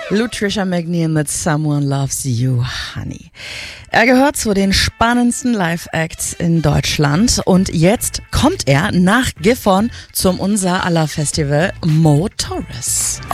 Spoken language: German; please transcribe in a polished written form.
Lutricia McNeil mit Someone Loves You, Honey. Er gehört zu den spannendsten Live-Acts in Deutschland und jetzt kommt er nach Gifhorn zum Unser aller Festival, Mo Torres.